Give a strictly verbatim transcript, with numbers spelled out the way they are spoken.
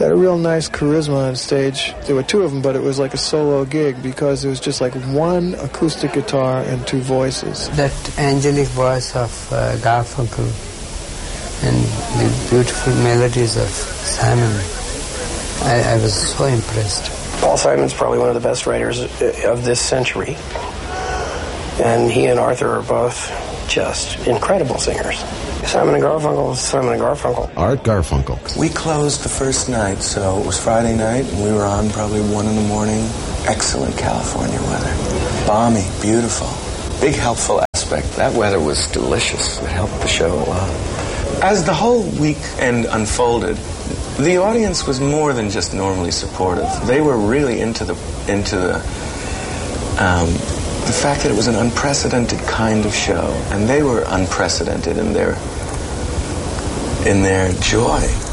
They had a real nice charisma on stage. There were two of them, but it was like a solo gig because it was just like one acoustic guitar and two voices. That angelic voice of uh, Garfunkel and the beautiful melodies of Simon, I, I was so impressed. Paul Simon's probably one of the best writers of this century. And he and Arthur are both just incredible singers. Simon and Garfunkel, Simon and Garfunkel. Art Garfunkel. We closed the first night, so it was Friday night, and we were on probably one in the morning. Excellent California weather. Balmy, beautiful. Big helpful aspect. That weather was delicious. It helped the show a lot. As the whole weekend unfolded, the audience was more than just normally supportive. They were really into the into the um, the fact that it was an unprecedented kind of show, and they were unprecedented in their in their joy.